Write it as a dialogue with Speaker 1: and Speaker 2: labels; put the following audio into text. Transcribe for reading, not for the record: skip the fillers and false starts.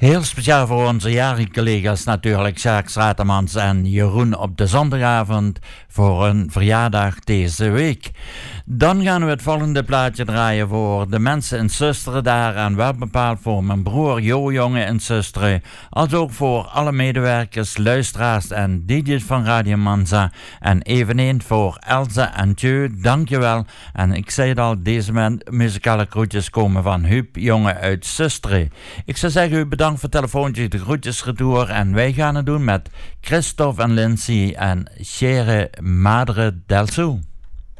Speaker 1: Heel speciaal voor onze jarige collega's natuurlijk, Sjaak Stratemans en Jeroen op de zondagavond voor een verjaardag deze week. Dan gaan we het volgende plaatje draaien voor de mensen in Susteren daar en wel bepaald voor mijn broer Jo Jonge in Susteren, als ook voor alle medewerkers, luisteraars en DJ's van Radio Manza en eveneens voor Elsa en Tjeu, dankjewel. En ik zei het al, deze muzikale groetjes komen van Huub Jonge uit Susteren. Ik zou zeggen, u bedankt voor het telefoontje, de groetjes retour en wij gaan het doen met Christophe en Lindsay en Chere Madre del Sul.